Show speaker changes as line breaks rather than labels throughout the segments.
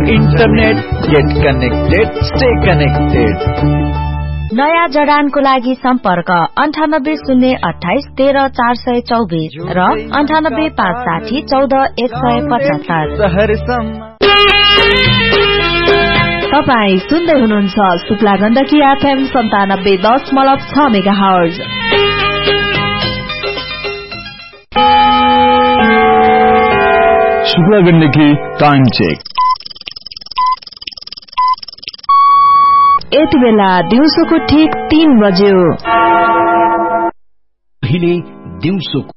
Internet get connected stay connected.
नयाँ जडानको लागि सम्पर्क 9808130424 र 9856014175।
तपाई सुन्दै हुनुहुन्छ Shukla Gandaki FM 97.6 megahertz.
Shukla Gandaki time check.
यति बेला दिउँसोको ठीक 3 बज्यो।
अहिले दिउँसोको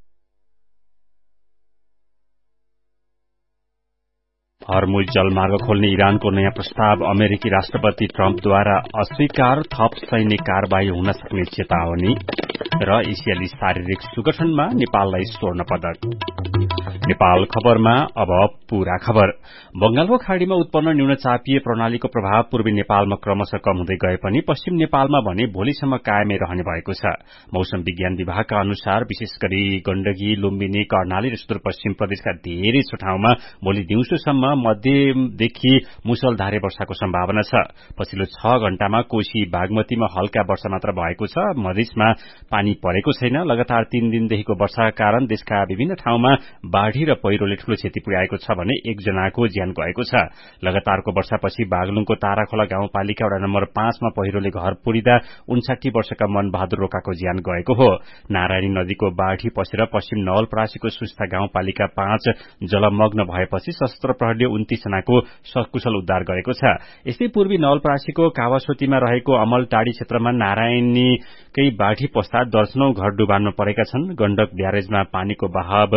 हर्मुज जलमार्ग खोल्ने इरानको नयाँ प्रस्ताव अमेरिकी राष्ट्रपति ट्रम्पद्वारा अस्वीकार, थप सैन्य कारवाही हुन सक्ने चेतावनी र एसियाली शारीरिक सुगठनमा नेपाललाई स्वर्ण पदक। नेपाल खबरमा अब पूरा खबर। बंगालको खाड़ीमा उत्पन्न न्यूनचापीय प्रणालीको प्रभाव पूर्वी नेपालमा क्रमशः कम हुँदै गए पनि पश्चिम नेपालमा भने भोलिसम्म कायमै रहने भएको छ। मौसम विज्ञान विभागका अनुसार विशेष गरी गण्डकी, लुम्बिनी, कर्णाली र सुदूरपश्चिम प्रदेशका धेरै ठाउँमा भोलि दिउँसोसम्म मध्यमदेखि मुसलधारे वर्षाको सम्भावना छ। पछिल्लो 6 घण्टामा कोशी, बागमतीमा हल्का वर्षा मात्र भएको छ। मधेसमा पानी परेको छैन। लगातार 3 दिनदेखिको वर्षाका कारण देशका विभिन्न ठाउँमा बाढ़ी र पहिरोले ठूलो क्षति पुर्याएको छ भने 1 जनाको ज्यान गएको छ। लगातारको वर्षापछि बागलुङको ताराखोला गाउँपालिका वडा नम्बर 5 मा पहिरोले घर पुरिदा 59 वर्षका मनबहादुर रोकाको ज्यान गएको हो। नारायणी नदीको बाढ़ी पसेर पश्चिम नवलपरासीको सुस्ता गाउँपालिका 5 जलमग्न भएपछि सशस्त्र प्रहरीले 29 जनाको सकुशल उद्धार गरेको छ। यस्तै पूर्वी नवलपरासीको कावासोतीमा रहेको अमलटाड़ी क्षेत्रमा नारायणीकै बाढ़ी पश्चात दर्जनौं घर डुबानमा परेका छन्। गण्डक ब्यारेजमा पानीको बहाव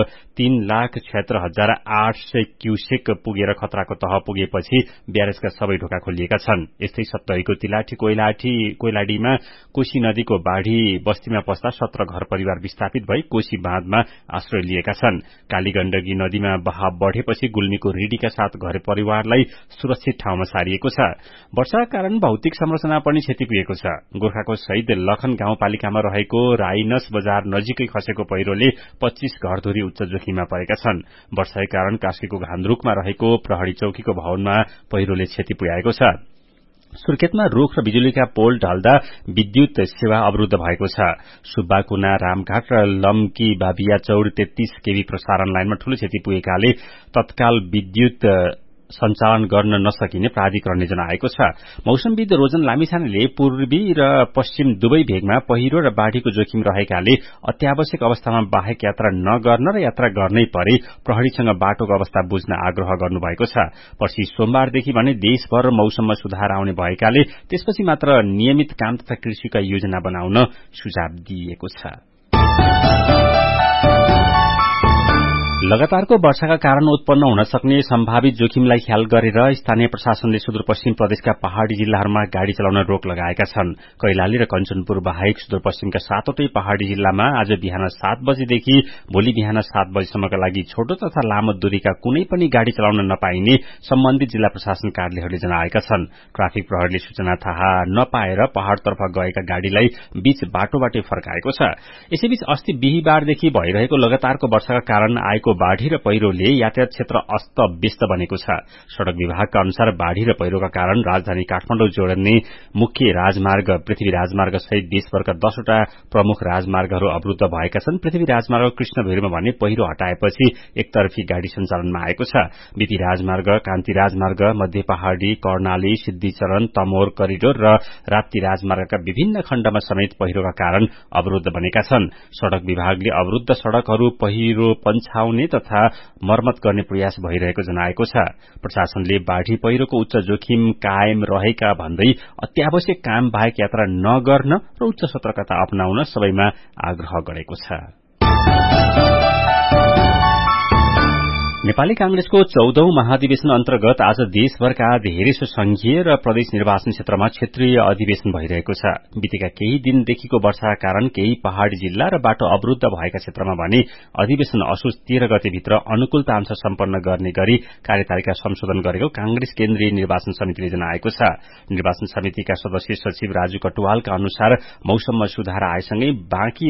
3,76,800 क्यूसेक पुगेर खतराको तह पुगेपछि ब्यारेजका सबै ढोका खोलिएका छन्। यस्तै सप्तरीको तिलाठी कोइलाडीमा कोशी नदीको बाढ़ी बस्तीमा पस्दा 17 घर परिवार विस्थापित भई कोशी बाँधमा आश्रय लिएका छन्। कालीगण्डकी नदीमा बहाव बढ़ेपछि गुल्मीको रिडीका साथ घर परिवारलाई सुरक्षित ठाउँमा सारिएको छ। वर्षाका कारण भौतिक संरचना पनि क्षति पुगेको छ। गोर्खाको शहीद लखन गाउँपालिकामा रहेको राइनस बजार नजिकै खसेको पहिरोले 25 घरधुरी उच्च जोखिममा परेका छन्। वर्षाका कारण कास्कीको घान्द्रुकमा रहेको प्रहरी चौकीको भवनमा पहिरोले क्षति पुर्याएको छ। सुर्खेतमा रूख र बिजुलीका पोल ढल्दा विद्युत सेवा अवरूद्ध भएको छ। सुब्बाकुना, रामघाट र लम्की बाबिया चौड़ 33 केवी प्रसारण लाइनमा ठूलो क्षति पुगेकाले तत्काल विद्युत सञ्चालन गर्न नसकिने प्राधिकरणले जनाएको छ। मौसमविद रोजन लामिछानेले पूर्वी र पश्चिम दुवै भेगमा पहिरो र बाढ़ीको जोखिम रहेकाले अत्यावश्यक अवस्थामा बाहेक यात्रा नगर्न र यात्रा गर्नै परे प्रहरीसँग बाटोको अवस्था बुझ्न आग्रह गर्नुभएको छ। पर्सि सोमबारदेखि भने देशभर मौसममा सुधार आउने भएकाले त्यसपछि मात्र नियमित काम तथा कृषिका योजना बनाउन सुझाव दिइएको छ। लगातारको वर्षाका कारण उत्पन्न हुन सक्ने सम्भावित जोखिमलाई ख्याल गरेर स्थानीय प्रशासनले सुदूरपश्चिम प्रदेशका पहाड़ी जिल्लाहरूमा गाड़ी चलाउन रोक लगाएका छन्। कैलाली र कञ्चनपुर बाहेक सुदूरपश्चिमका 7वटै पहाड़ी जिल्लामा आज बिहान 7 बजेदेखि भोलि बिहान 7 बजेसम्मका लागि छोटो तथा लामो दूरीका कुनै पनि गाड़ी चलाउन नपाइने सम्बन्धित जिल्ला प्रशासन कार्यालयहरूले जनाएका छन्। ट्राफिक प्रहरीले सूचना थाहा नपाएर पहाड़तर्फ गएका गाड़ीलाई बीच बाटोबाटै फर्काएको छ। यसैबीच अस्ति बिहीबारदेखि भइरहेको लगातारको वर्षाका कारण आएको बाढ़ी र पहिरोले यातायात क्षेत्र अस्त व्यस्त बनेको छ। सड़क विभागका अनुसार बाढ़ी र पहिरोका कारण राजधानी काठमाडौँ जोड्ने मुख्य राजमार्ग पृथ्वी राजमार्ग सहित देशभरका 10वटा प्रमुख राजमार्गहरू अवरूद्ध भएका छन्। पृथ्वी राजमार्ग कृष्णभिरमा भने पहिरो हटाएपछि एकतर्फी गाड़ी सञ्चालनमा आएको छ। बीपी राजमार्ग, कान्ति राजमार्ग, मध्य पहाड़ी, कर्णाली, सिद्धिचरण, तमोर करिडोर र राप्ती राजमार्गका विभिन्न खण्डमा समेत पहिरोका कारण अवरूद्ध बनेका छन्। सड़क विभागले अवरूद्ध सड़कहरू पहिरो पन्छाउने तथा मर्मत गर्ने प्रयास भइरहेको जनाएको छ। प्रशासनले बाढ़ी पहिरोको उच्च जोखिम कायम रहेका भन्दै अत्यावश्यक काम बाहेक यात्रा नगर्न र उच्च सतर्कता अपनाउन सबैमा आग्रह गरेको छ। नेपाली कांग्रेसको 14औं महाधिवेशन अन्तर्गत आज देशभरका धेरैसो संघीय र प्रदेश निर्वाचन क्षेत्रमा क्षेत्रीय अधिवेशन भइरहेको छ। बितेका केही दिनदेखिको वर्षाका कारण केही पहाड़ी जिल्ला र बाटो अवरूद्ध भएका क्षेत्रमा भने अधिवेशन असोज 13 गतेभित्र अनुकूलताअनुसार सम्पन्न गर्ने गरी कार्यतालिका संशोधन गरेको कांग्रेस केन्द्रीय निर्वाचन समितिले जनाएको छ। निर्वाचन समितिका सदस्य सचिव राजु कटुवालका अनुसार मौसममा सुधार आएसँगै बाँकी